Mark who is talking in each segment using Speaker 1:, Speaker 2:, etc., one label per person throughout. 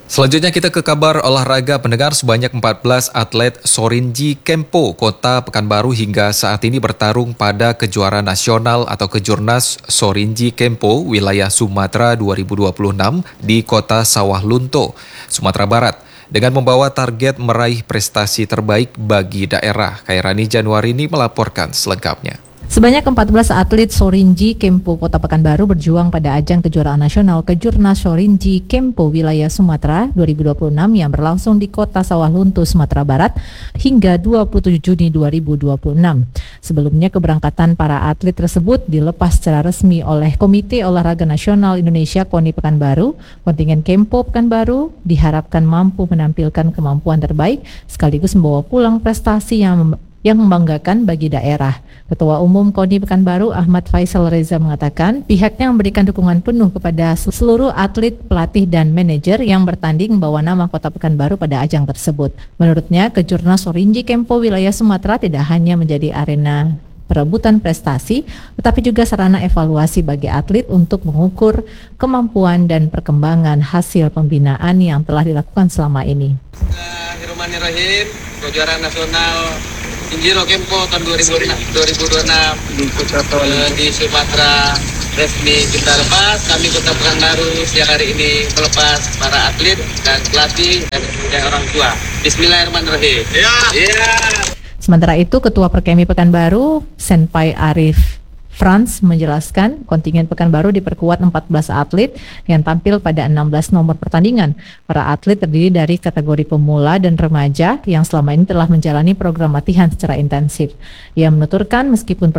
Speaker 1: Selanjutnya kita ke kabar olahraga. Pendengar, sebanyak 14 atlet Sorinji Kempo Kota Pekanbaru hingga saat ini bertarung pada kejuaraan nasional atau Kejurnas Sorinji Kempo wilayah Sumatera 2026 di Kota Sawah Lunto, Sumatera Barat, dengan membawa target meraih prestasi terbaik bagi daerah. Khairani Januarini melaporkan selengkapnya.
Speaker 2: Sebanyak 14 atlet Sorinji Kempo Kota Pekanbaru berjuang pada ajang kejuaraan nasional Kejurnas Sorinji Kempo wilayah Sumatera 2026 yang berlangsung di Kota Sawah Lunto, Sumatera Barat hingga 27 Juni 2026. Sebelumnya keberangkatan para atlet tersebut dilepas secara resmi oleh Komite Olahraga Nasional Indonesia KONI Pekanbaru. Kontingen Kempo Pekanbaru diharapkan mampu menampilkan kemampuan terbaik sekaligus membawa pulang prestasi yang membanggakan bagi daerah. Ketua Umum KONI Pekanbaru Ahmad Faisal Reza mengatakan pihaknya memberikan dukungan penuh kepada seluruh atlet, pelatih, dan manajer yang bertanding membawa nama Kota Pekanbaru pada ajang tersebut. Menurutnya, Kejurnas Sorinji Kempo wilayah Sumatera tidak hanya menjadi arena perebutan prestasi, tetapi juga sarana evaluasi bagi atlet untuk mengukur kemampuan dan perkembangan hasil pembinaan yang telah dilakukan selama ini.
Speaker 3: Bismillahirrahmanirrahim. Kejuaraan nasional Injiro Kempo tahun 2026 di Sumatera resmi kita lepas. Kami Kota Pekanbaru siang hari ini melepas para atlet dan pelatih dan orang tua. Bismillahirrahmanirrahim.
Speaker 2: Sementara itu, Ketua Perkemi Pekanbaru, Senpai Arif Franz menjelaskan kontingen Pekanbaru diperkuat 14 atlet yang tampil pada 16 nomor pertandingan. Para atlet terdiri dari kategori pemula dan remaja yang selama ini telah menjalani program latihan secara intensif. Ia menuturkan meskipun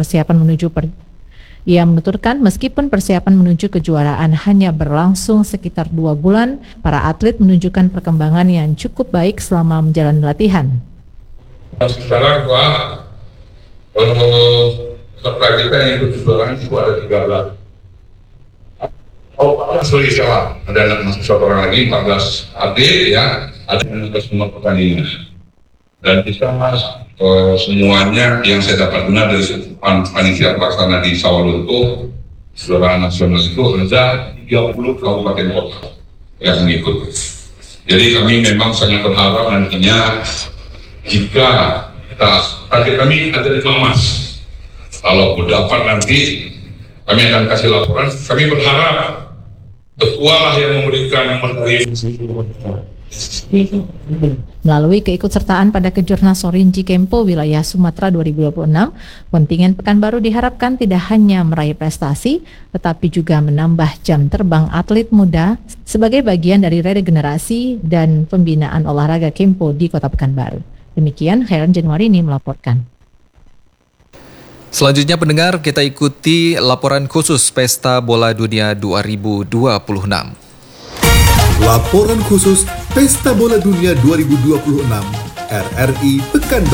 Speaker 2: persiapan menuju kejuaraan hanya berlangsung sekitar 2 bulan, para atlet menunjukkan perkembangan yang cukup baik selama menjalani latihan.
Speaker 4: Sekarang peserta kita yang ikut kejuaraan itu ada 13. Salah. Ada masuk satu orang lagi, 14 atlet ya, ada 16 nomor pertandingan. Dan kita semuanya yang saya dapat dengar dari panitia pelaksana di Sawah Lunto, kejuaraan nasional itu ada 30 kabupaten kota yang mengikuti. Jadi kami memang sangat berharap nantinya jika target kami ada di emas. Kalau dapat nanti kami akan kasih laporan. Kami berharap ketua lah yang memberikan medali.
Speaker 2: Melalui keikutsertaan pada Kejurnas Sorinji Kempo wilayah Sumatera 2026, kontingen Pekanbaru diharapkan tidak hanya meraih prestasi, tetapi juga menambah jam terbang atlet muda sebagai bagian dari regenerasi dan pembinaan olahraga Kempo di Kota Pekanbaru. Demikian, Khairani Januarini melaporkan.
Speaker 1: Selanjutnya pendengar, kita ikuti laporan khusus Pesta Bola Dunia 2026.
Speaker 5: Laporan khusus Pesta Bola Dunia 2026 RRI Pekanbaru.